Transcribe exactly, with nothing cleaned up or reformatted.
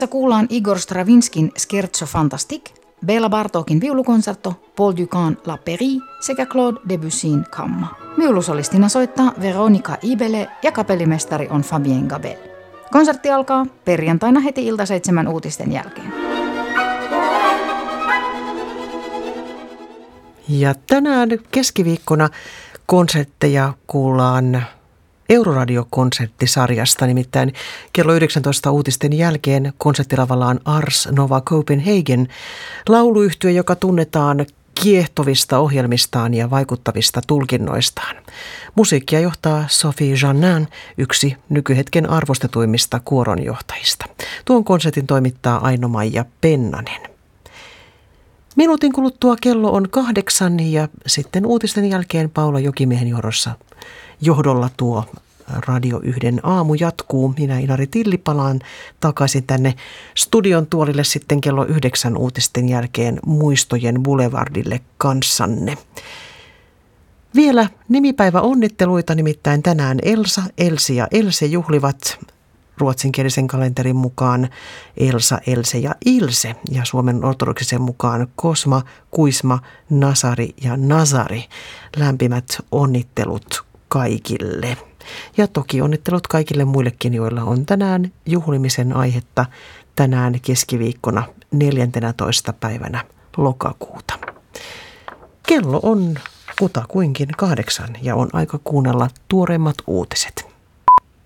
Kuullaan Igor Stravinskin Scherzo Fantastique, Béla Bartokin viulukonsertto, Paul Ducan La Péri sekä Claude Debussyn kamma. Viulusolistina soittaa Veronika Ibele ja kapellimestari on Fabien Gabel. Konsertti alkaa perjantaina heti ilta seitsemän uutisten jälkeen. Ja tänään keskiviikkona konsertteja kuullaan Euroradio-konserttisarjasta, nimittäin kello yhdeksäntoista uutisten jälkeen konserttilavalla on Ars Nova Copenhagen, lauluyhtye, joka tunnetaan kiehtovista ohjelmistaan ja vaikuttavista tulkinnoistaan. Musiikkia johtaa Sophie Jeannin, yksi nykyhetken arvostetuimmista kuoronjohtajista. Tuon konsertin toimittaa Aino-Maija Pennanen. Minuutin kuluttua kello on kahdeksan ja sitten uutisten jälkeen Paula Jokimiehen johdossa, johdolla tuo Radio yhden aamu jatkuu. Minä Inari Tilli palaan takaisin tänne studion tuolille sitten kello yhdeksän uutisten jälkeen Muistojen Boulevardille kanssanne. Vielä nimipäivä onnitteluita, nimittäin tänään Elsa, Elsi ja Else juhlivat ruotsinkielisen kalenterin mukaan Elsa, Else ja Ilse ja suomen ortodoksisen mukaan Kosma, Kuisma, Nasari ja Nazari. Lämpimät onnittelut kaikille. Ja toki onnittelut kaikille muillekin, joilla on tänään juhlimisen aihetta tänään keskiviikkona neljäntenätoista päivänä lokakuuta. Kello on kutakuinkin kahdeksan ja on aika kuunnella tuoreimmat uutiset.